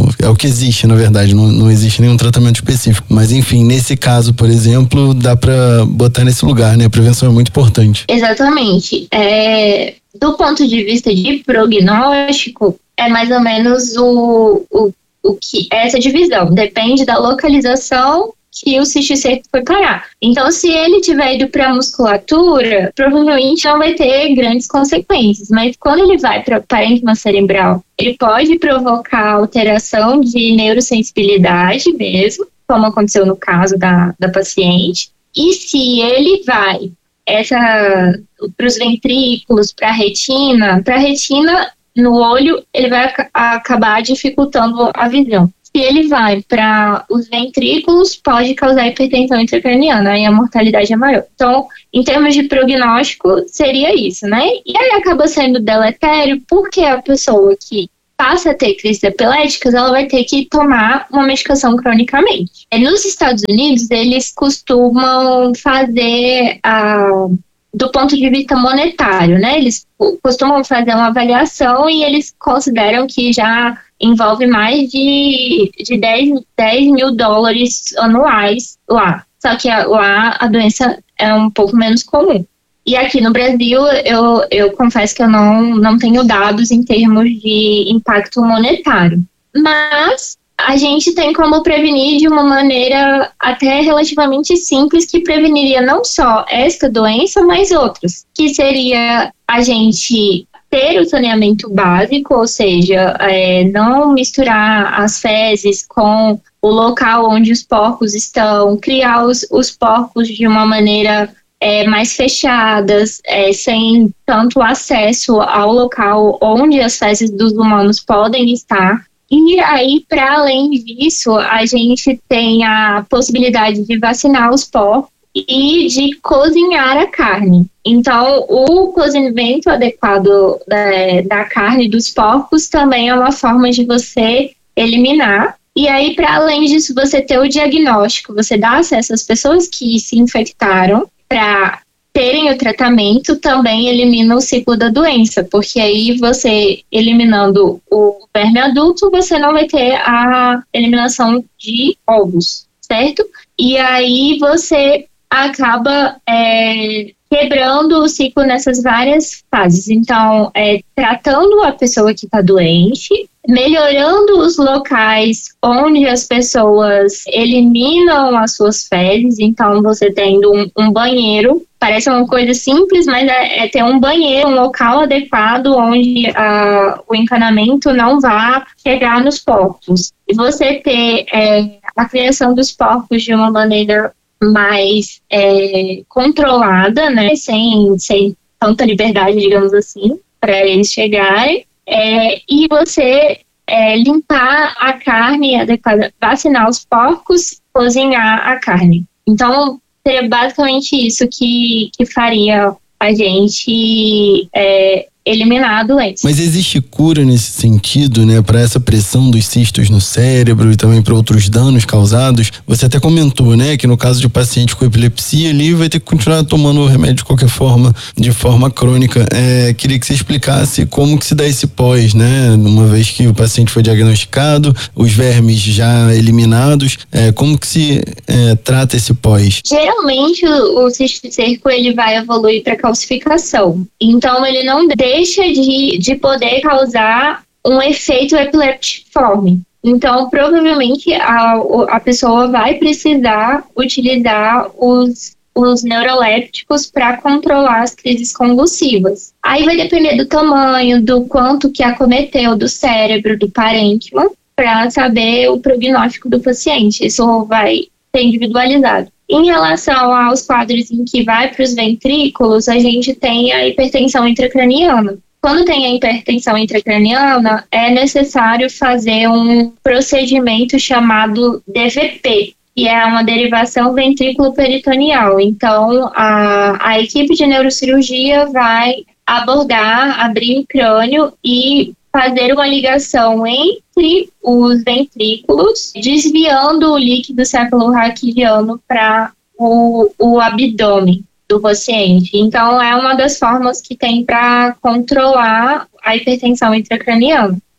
Não, é o que existe, na verdade, não, não existe nenhum tratamento específico. Mas enfim, nesse caso, por exemplo, dá para botar nesse lugar, né? A prevenção é muito importante. Exatamente. É, do ponto de vista de prognóstico, é mais ou menos o, o, o que essa divisão. Depende da localização que o cisticerco foi parar. Então, se ele tiver ido para a musculatura, provavelmente não vai ter grandes consequências. Mas quando ele vai para o parênquima cerebral, ele pode provocar alteração de neurosensibilidade mesmo, como aconteceu no caso da, da paciente. E se ele vai para os ventrículos, para a retina, para a retina no olho, ele vai ac- acabar dificultando a visão. Se ele vai para os ventrículos, pode causar hipertensão intracraniana, e a mortalidade é maior. Então, em termos de prognóstico, seria isso, né? E aí acaba sendo deletério porque a pessoa que passa a ter crises epiléticas, ela vai ter que tomar uma medicação cronicamente. Nos Estados Unidos, eles costumam fazer a... do ponto de vista monetário, né? Eles costumam fazer uma avaliação e eles consideram que já envolve mais de, de dez mil dólares anuais lá. Só que lá a doença é um pouco menos comum. E aqui no Brasil, eu, eu confesso que eu não, não tenho dados em termos de impacto monetário. Mas a gente tem como prevenir de uma maneira até relativamente simples, que preveniria não só esta doença, mas outras. Que seria a gente ter o saneamento básico, ou seja, é, não misturar as fezes com o local onde os porcos estão, criar os, os porcos de uma maneira é, mais fechadas, é, sem tanto acesso ao local onde as fezes dos humanos podem estar. E aí, para além disso, a gente tem a possibilidade de vacinar os porcos e de cozinhar a carne. Então, o cozimento adequado da, da carne dos porcos também é uma forma de você eliminar. E aí, para além disso, você ter o diagnóstico, você dá acesso às pessoas que se infectaram para terem o tratamento, também elimina o ciclo da doença, porque aí você, eliminando o verme adulto, você não vai ter a eliminação de ovos, certo? E aí você acaba é, quebrando o ciclo nessas várias fases. Então, é, tratando a pessoa que está doente, melhorando os locais onde as pessoas eliminam as suas fezes. Então, você tendo um, um banheiro, parece uma coisa simples, mas é, é ter um banheiro, um local adequado onde a, o encanamento não vá chegar nos porcos. E você ter é, a criação dos porcos de uma maneira mais é, controlada, né, sem, sem tanta liberdade, digamos assim, para eles chegarem, é, e você é, limpar a carne adequada, vacinar os porcos, cozinhar a carne. Então, seria basicamente isso que, que faria a gente é, eliminar a doença. Mas existe cura nesse sentido, né, para essa pressão dos cistos no cérebro e também para outros danos causados? Você até comentou, né, que no caso de paciente com epilepsia, ele vai ter que continuar tomando o remédio de qualquer forma, de forma crônica. É, queria que você explicasse como que se dá esse pós, né, uma vez que o paciente foi diagnosticado, os vermes já eliminados, é, como que se é, trata esse pós? Geralmente o, o cisticerco ele vai evoluir para calcificação, então ele não deixa de, de poder causar um efeito epileptiforme. Então, provavelmente, a, a pessoa vai precisar utilizar os, os neurolépticos para controlar as crises convulsivas. Aí vai depender do tamanho, do quanto que acometeu do cérebro, do parênquima, para saber o prognóstico do paciente. Isso vai ser individualizado. Em relação aos quadros em que vai para os ventrículos, a gente tem a hipertensão intracraniana. Quando tem a hipertensão intracraniana, é necessário fazer um procedimento chamado D V P, que é uma derivação ventrículo-peritoneal. Então, a, a equipe de neurocirurgia vai abordar, abrir o crânio e fazer uma ligação entre os ventrículos, desviando o líquido cefalorraquidiano para o, o abdômen do paciente. Então, é uma das formas que tem para controlar a hipertensão intracraniana.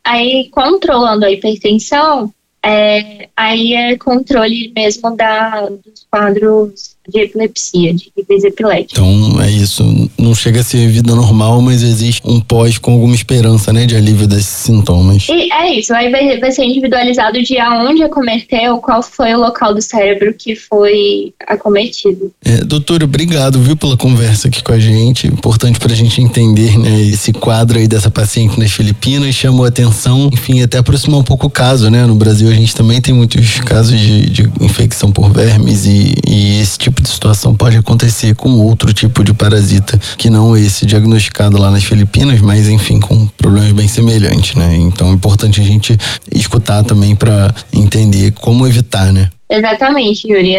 aí controlando a hipertensão, é, aí é controle mesmo da, dos quadros de epilepsia, de crise epilética. Então é isso, não chega a ser vida normal, mas existe um pós com alguma esperança, né, de alívio desses sintomas. E é isso, aí vai, vai ser individualizado de aonde acometeu, qual foi o local do cérebro que foi acometido. É, doutor, obrigado, viu, pela conversa aqui com a gente, importante pra gente entender, né, esse quadro aí dessa paciente nas Filipinas, chamou a atenção, enfim, até aproximar um pouco o caso, né, no Brasil a gente também tem muitos casos de, de infecção por vermes e, e esse tipo de situação pode acontecer com outro tipo de parasita que não esse diagnosticado lá nas Filipinas, mas enfim, com problemas bem semelhantes, né? Então é importante a gente escutar também para entender como evitar, né? Exatamente, Yuri.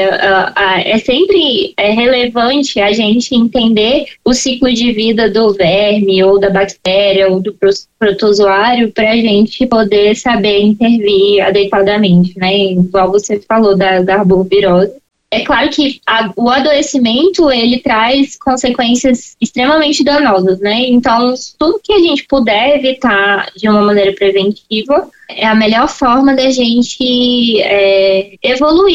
É sempre é relevante a gente entender o ciclo de vida do verme ou da bactéria ou do protozoário para a gente poder saber intervir adequadamente, né? Igual você falou da, da arbovirose. É claro que a, o adoecimento, ele traz consequências extremamente danosas, né? Então, tudo que a gente puder evitar de uma maneira preventiva é a melhor forma da gente é, evoluir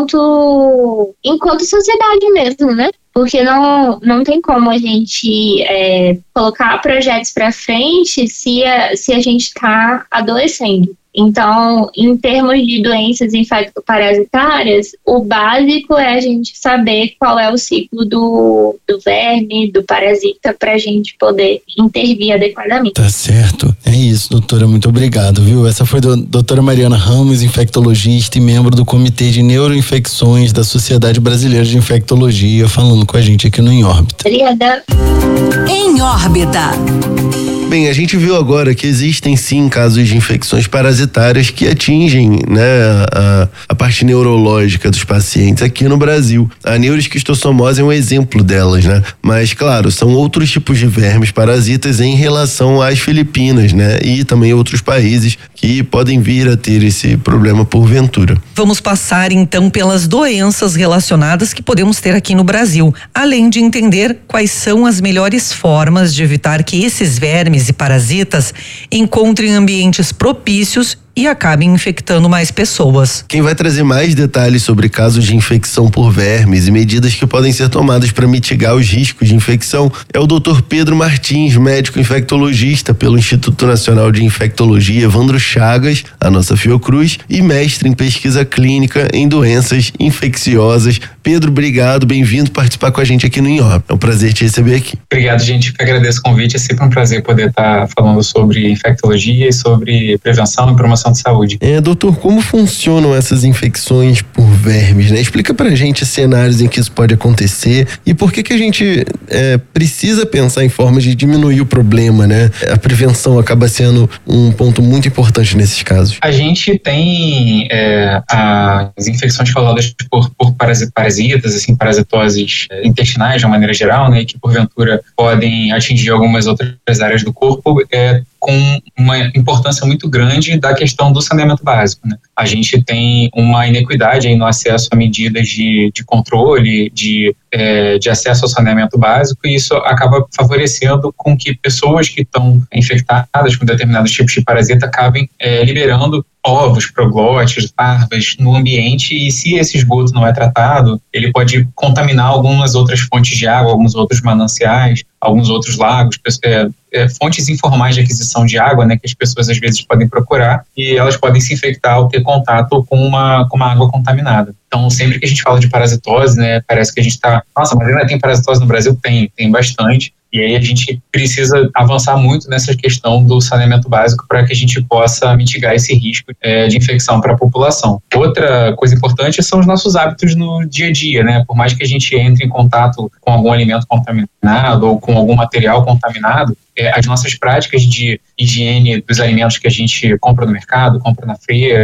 enquanto, enquanto sociedade mesmo, né? Porque não, não tem como a gente é, colocar projetos para frente se a, se a gente está adoecendo. Então, em termos de doenças infectoparasitárias, o básico é a gente saber qual é o ciclo do, do verme, do parasita, para a gente poder intervir adequadamente. Tá certo. É isso, doutora. Muito obrigado, viu? Essa foi a doutora Mariana Ramos, infectologista e membro do Comitê de Neuroinfecções da Sociedade Brasileira de Infectologia, falando com a gente aqui no Em Órbita. Obrigada. Em Órbita. Bem, a gente viu agora que existem sim casos de infecções parasitárias que atingem, né, a, a parte neurológica dos pacientes aqui no Brasil. A neuroesquistossomose é um exemplo delas, né? Mas, claro, são outros tipos de vermes parasitas em relação às Filipinas, né? E também outros países que podem vir a ter esse problema porventura. Vamos passar então pelas doenças relacionadas que podemos ter aqui no Brasil, além de entender quais são as melhores formas de evitar que esses vermes e parasitas encontrem ambientes propícios e acabem infectando mais pessoas. Quem vai trazer mais detalhes sobre casos de infecção por vermes e medidas que podem ser tomadas para mitigar os riscos de infecção é o doutor Pedro Martins, médico infectologista pelo Instituto Nacional de Infectologia Evandro Chagas, a nossa Fiocruz, e mestre em pesquisa clínica em doenças infecciosas. Pedro, obrigado, bem-vindo participar com a gente aqui no Em Órbita. É um prazer te receber aqui. Obrigado, gente, que agradeço o convite. É sempre um prazer poder estar falando sobre infectologia e sobre prevenção e promoção de saúde. É, doutor, como funcionam essas infecções por vermes, né? Explica pra gente cenários em que isso pode acontecer e por que que a gente é, precisa pensar em formas de diminuir o problema, né? A prevenção acaba sendo um ponto muito importante nesses casos. A gente tem é, as infecções causadas por, por parasitas, assim, parasitoses intestinais de uma maneira geral, né? Que porventura podem atingir algumas outras áreas do corpo, é, com uma importância muito grande da questão do saneamento básico, né? A gente tem uma inequidade aí no acesso a medidas de, de controle, de, é, de acesso ao saneamento básico, e isso acaba favorecendo com que pessoas que estão infectadas com determinados tipos de parasita acabem é, liberando ovos, proglótios, larvas no ambiente, e se esse esgoto não é tratado, ele pode contaminar algumas outras fontes de água, alguns outros mananciais, alguns outros lagos, é, é, fontes informais de aquisição de água, né, que as pessoas às vezes podem procurar, e elas podem se infectar ao ter contato com uma, com uma água contaminada. Então, sempre que a gente fala de parasitose, né, parece que a gente está, nossa, mas ainda tem parasitose no Brasil? Tem, tem bastante. E aí a gente precisa avançar muito nessa questão do saneamento básico para que a gente possa mitigar esse risco é, de infecção para a população. Outra coisa importante são os nossos hábitos no dia a dia, né? Por mais que a gente entre em contato com algum alimento contaminado ou com algum material contaminado, é, as nossas práticas de higiene dos alimentos que a gente compra no mercado, compra na feira,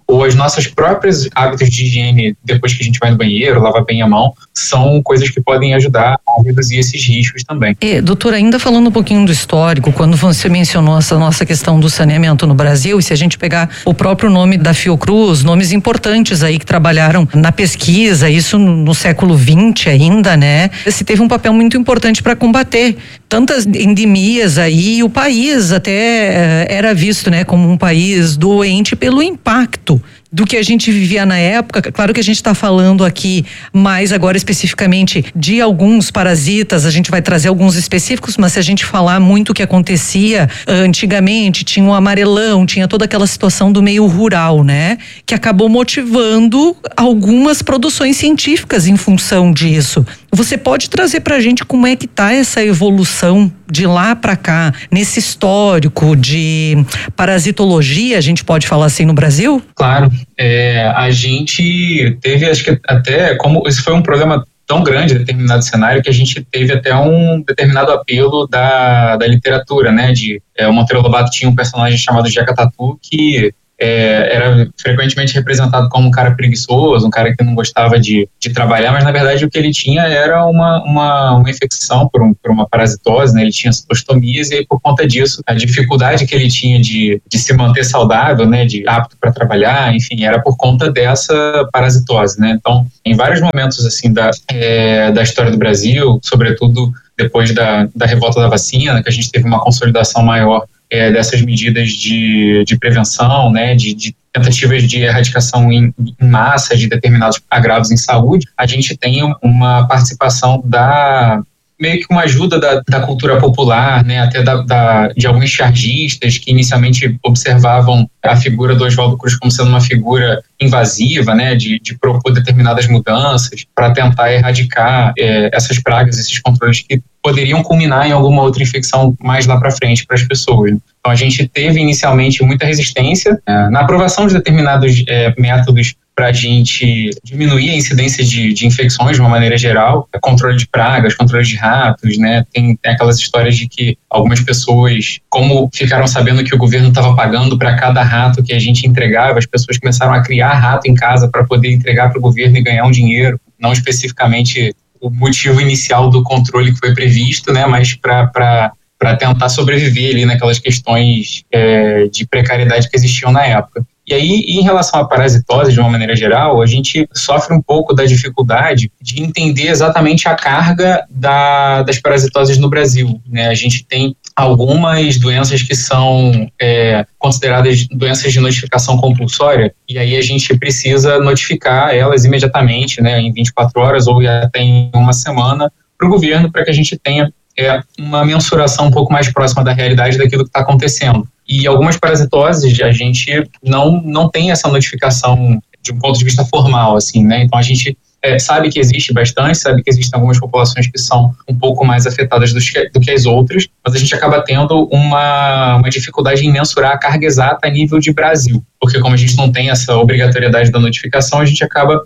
ou as nossas próprias hábitos de higiene depois que a gente vai no banheiro, lava bem a mão, são coisas que podem ajudar a reduzir esses riscos também. E, doutora, ainda falando um pouquinho do histórico, quando você mencionou essa nossa questão do saneamento no Brasil, e se a gente pegar o próprio nome da Fiocruz, nomes importantes aí que trabalharam na pesquisa, isso no, no século vinte ainda, né? Esse teve um papel muito importante para combater tantas endemias aí, o país até eh, era visto, né, como um país doente pelo impacto do que a gente vivia na época. Claro que a gente está falando aqui mais agora especificamente de alguns parasitas, a gente vai trazer alguns específicos, mas se a gente falar muito o que acontecia antigamente, tinha o amarelão, tinha toda aquela situação do meio rural, né? Que acabou motivando algumas produções científicas em função disso. Você pode trazer pra gente como é que tá essa evolução de lá para cá, nesse histórico de parasitologia, a gente pode falar assim no Brasil? Claro, é, a gente teve, acho que até, como isso foi um problema tão grande em determinado cenário, que a gente teve até um determinado apelo da, da literatura, né, de, é, o Monteiro Lobato tinha um personagem chamado Jeca Tatu, que É, era frequentemente representado como um cara preguiçoso, um cara que não gostava de, de trabalhar, mas na verdade o que ele tinha era uma, uma, uma infecção por, um, por uma parasitose, né? Ele tinha cistostomias, e aí, por conta disso, a dificuldade que ele tinha de, de se manter saudável, né? De apto para trabalhar, enfim, era por conta dessa parasitose, né? Então, em vários momentos assim da, é, da história do Brasil, sobretudo depois da, da revolta da vacina, que a gente teve uma consolidação maior É, dessas medidas de, de prevenção, né, de, de tentativas de erradicação em, em massa de determinados agravos em saúde, a gente tem uma participação da meio que uma ajuda da, da cultura popular, né, até da, da, de alguns chargistas que inicialmente observavam a figura do Oswaldo Cruz como sendo uma figura invasiva, né, de, de propor determinadas mudanças para tentar erradicar é, essas pragas, esses controles que poderiam culminar em alguma outra infecção mais lá para frente para as pessoas. Então a gente teve inicialmente muita resistência é, na aprovação de determinados é, métodos para a gente diminuir a incidência de, de infecções de uma maneira geral, controle de pragas, controle de ratos, né? Tem, tem aquelas histórias de que algumas pessoas, como ficaram sabendo que o governo estava pagando para cada rato que a gente entregava, as pessoas começaram a criar rato em casa para poder entregar para o governo e ganhar um dinheiro, não especificamente o motivo inicial do controle que foi previsto, né? Mas para para tentar sobreviver ali naquelas questões é, de precariedade que existiam na época. E aí, em relação à parasitose, de uma maneira geral, a gente sofre um pouco da dificuldade de entender exatamente a carga da, das parasitoses no Brasil, né? A gente tem algumas doenças que são é, consideradas doenças de notificação compulsória, e aí a gente precisa notificar elas imediatamente, né, em vinte e quatro horas ou até em uma semana, para o governo, para que a gente tenha é, uma mensuração um pouco mais próxima da realidade daquilo que está acontecendo. E algumas parasitoses a gente não, não tem essa notificação de um ponto de vista formal, assim, né? Então a gente é, sabe que existe bastante, sabe que existem algumas populações que são um pouco mais afetadas do que, do que as outras, mas a gente acaba tendo uma, uma dificuldade em mensurar a carga exata a nível de Brasil, porque como a gente não tem essa obrigatoriedade da notificação, a gente acaba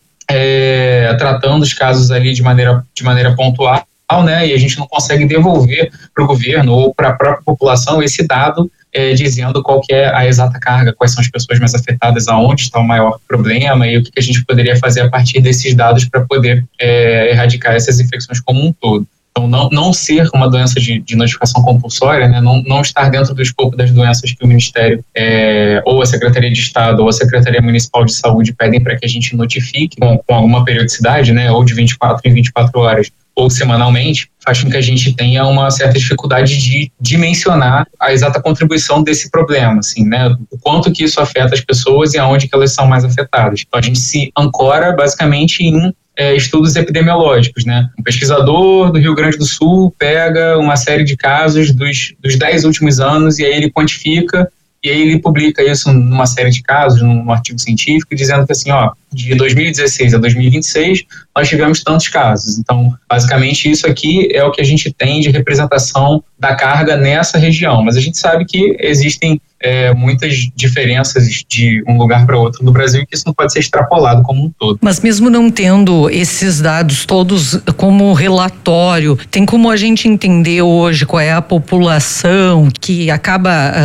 é, tratando os casos ali de maneira, de maneira pontual, né? E a gente não consegue devolver para o governo ou para a própria população esse dado É, dizendo qual que é a exata carga, quais são as pessoas mais afetadas, aonde está o maior problema e o que, que a gente poderia fazer a partir desses dados para poder é, erradicar essas infecções como um todo. Então, não, não ser uma doença de, de notificação compulsória, né, não, não estar dentro do escopo das doenças que o Ministério, é, ou a Secretaria de Estado, ou a Secretaria Municipal de Saúde pedem para que a gente notifique com, com alguma periodicidade, né, ou de vinte e quatro em vinte e quatro horas, ou semanalmente, faz com que a gente tenha uma certa dificuldade de dimensionar a exata contribuição desse problema, assim, né? O quanto que isso afeta as pessoas e aonde que elas são mais afetadas. Então, a gente se ancora basicamente em é, estudos epidemiológicos, né? Um pesquisador do Rio Grande do Sul pega uma série de casos dos, dos dez últimos anos e aí ele quantifica e aí ele publica isso numa série de casos, num artigo científico, dizendo que assim, ó, de dois mil e dezesseis a dois mil e vinte e seis, nós tivemos tantos casos. Então, basicamente, isso aqui é o que a gente tem de representação da carga nessa região. Mas a gente sabe que existem é, muitas diferenças de um lugar para outro no Brasil e que isso não pode ser extrapolado como um todo. Mas mesmo não tendo esses dados todos como relatório, tem como a gente entender hoje qual é a população que acaba Uh,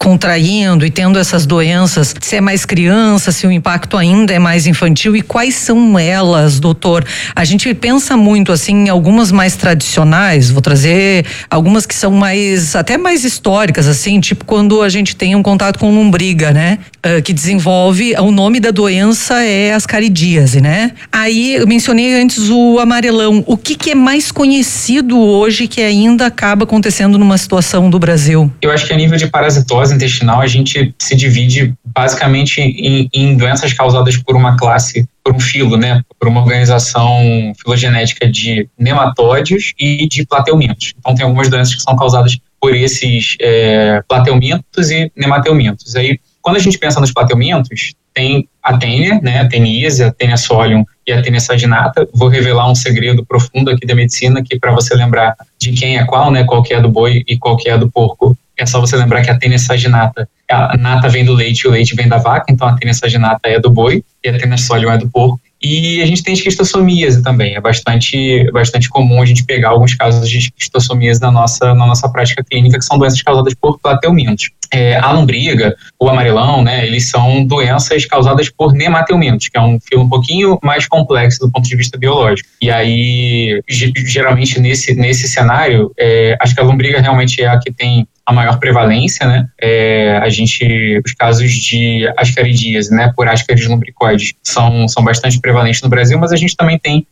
contraindo e tendo essas doenças, se é mais criança, se o impacto ainda é mais infantil e quais são elas, doutor? A gente pensa muito assim em algumas mais tradicionais, vou trazer algumas que são mais, até mais históricas, assim, tipo quando a gente tem um contato com lombriga, né? Uh, que desenvolve, o nome da doença é ascaridíase, né? Aí eu mencionei antes o amarelão. O que que é mais conhecido hoje que ainda acaba acontecendo numa situação do Brasil? Eu acho que a nível de parasitose intestinal a gente se divide basicamente em, em doenças causadas por uma classe, por um filo, né? Por uma organização filogenética de nematóides e de plateumintos. Então tem algumas doenças que são causadas por esses é, plateumintos e nemateumintos. Aí, quando a gente pensa nos plateumintos, tem a tênia, né, a teníase, a tênia solium e a tênia saginata. Vou revelar um segredo profundo aqui da medicina, que para você lembrar de quem é qual, né, qual que é do boi e qual que é do porco, é só você lembrar que a tênia saginata, a nata vem do leite e o leite vem da vaca, então a tênia saginata é do boi e a tênia solium é do porco. E a gente tem esquistossomíase também, é bastante, bastante comum a gente pegar alguns casos de esquistossomíase na nossa, na nossa prática clínica, que são doenças causadas por plateumintos. É, a lombriga, o amarelão, né, eles são doenças causadas por nemateumintos, que é um filo um pouquinho mais complexo do ponto de vista biológico. E aí, geralmente nesse, nesse cenário, é, acho que a lombriga realmente é a que tem a maior prevalência, né? É, a gente, os casos de ascaridíase, né, por Ascaris lumbricoides, são, são bastante prevalentes no Brasil, mas a gente também tem